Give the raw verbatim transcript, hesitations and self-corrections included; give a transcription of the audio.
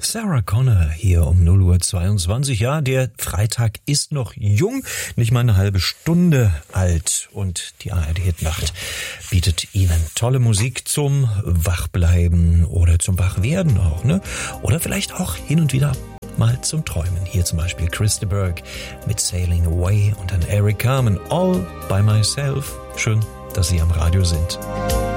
Sarah Connor hier um null Uhr zweiundzwanzig. Ja, der Freitag ist noch jung, nicht mal eine halbe Stunde alt. Und die A R D-Hitnacht bietet Ihnen tolle Musik zum Wachbleiben oder zum Wachwerden auch, ne? Oder vielleicht auch hin und wieder mal zum Träumen. Hier zum Beispiel Chris de Burgh mit Sailing Away und dann Eric Carmen, All by Myself. Schön, dass Sie am Radio sind.